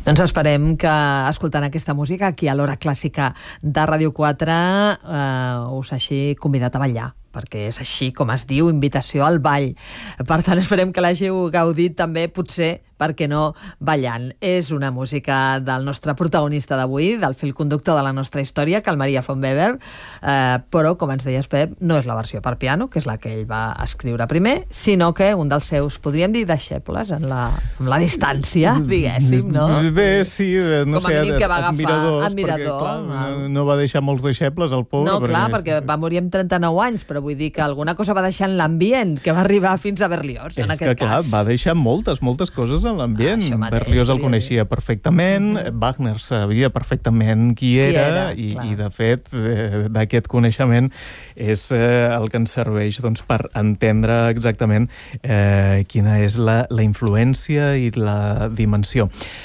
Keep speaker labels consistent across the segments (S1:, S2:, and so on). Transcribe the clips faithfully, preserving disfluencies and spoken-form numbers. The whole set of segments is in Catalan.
S1: Doncs esperem que, escoltant aquesta música, aquí a l'Hora Clàssica de Ràdio quatre, eh, us hagi convidat a ballar, perquè és així com es diu, invitació al ball. Per tant, esperem que l'hàgiu gaudit també, potser, per què no, ballant. És una música del nostre protagonista d'avui, del fil conductor de la nostra història, Carl Maria von Weber, eh, però, com ens deies, Pep, no és la versió per piano, que és la que ell va escriure primer, sinó que un dels seus, podríem dir, deixebles, en la, en la distància, diguéssim, no?
S2: Bé, sí, no
S1: com
S2: sé,
S1: a mínim que va agafar
S2: admiradors,
S1: admirador.
S2: perquè, clar, no, no va deixar molts deixebles, el pobre.
S1: No, clar, perquè... perquè va morir amb trenta-nou anys, però vull dir que alguna cosa va deixar en l'ambient, que va arribar fins a Berlioz, en
S2: és
S1: aquest
S2: que, clar,
S1: cas.
S2: va deixar moltes, moltes coses en l'ambient.
S1: Ah,
S2: Berlioz el coneixia perfectament, uh-huh. Wagner sabia perfectament qui era, qui era i, i, de fet, eh, d'aquest coneixement és eh, el que ens serveix doncs, per entendre exactament eh, quina és la, la influència i la dimensió.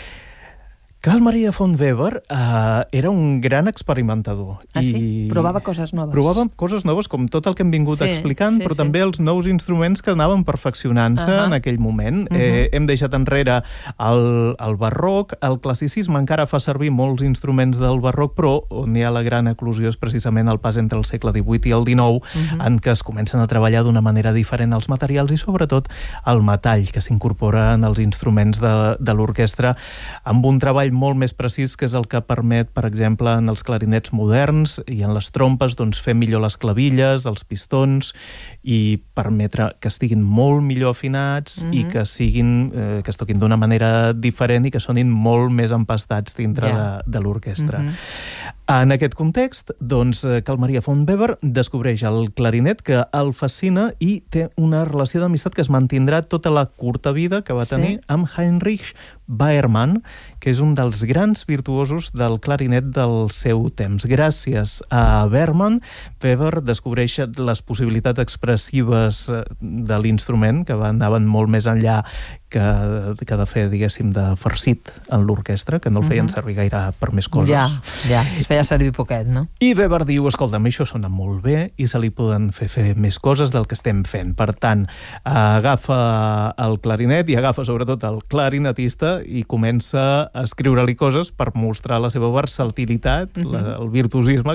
S2: Carl Maria von Weber eh, era un gran experimentador.
S1: Ah, sí?
S2: I
S1: provava coses noves.
S2: Provava coses noves, com tot el que hem vingut
S1: sí,
S2: explicant,
S1: sí,
S2: però
S1: sí.
S2: també els nous instruments que anaven perfeccionant-se uh-huh. en aquell moment. Uh-huh. eh, hem deixat enrere el, el barroc, el classicisme encara fa servir molts instruments del barroc, però on hi ha la gran eclosió és precisament el pas entre el segle divuit i el dinou, uh-huh. en què es comencen a treballar d'una manera diferent els materials i sobretot el metall que s'incorpora en els instruments de, de l'orquestra amb un treball molt més precís, que és el que permet, per exemple, en els clarinets moderns i en les trompes, doncs, fer millor les clavilles, els pistons, i permetre que estiguin molt millor afinats mm-hmm. i que siguin, eh, que es toquin d'una manera diferent i que sonin molt més empastats dintre yeah. de, de l'orquestra. Mm-hmm. En aquest context, doncs, Carl Maria von Weber descobreix el clarinet, que el fascina i té una relació d'amistat que es mantindrà tota la curta vida que va tenir sí. amb Heinrich Baermann, que és un dels grans virtuosos del clarinet del seu temps. Gràcies a Baermann, Weber descobreix les possibilitats expressives de l'instrument, que anaven molt més enllà que, que de fer, diguéssim, de farcit en l'orquestra, que no el feien uh-huh. servir gaire per més coses.
S1: Ja, ja, es feia servir poquet, no?
S2: I Weber diu, escolta, això sona molt bé i se li poden fer, fer més coses del que estem fent. Per tant, agafa el clarinet i agafa sobretot el clarinetista i comença a escriure-li coses per mostrar la seva versatilitat, uh-huh. la, el virtuosisme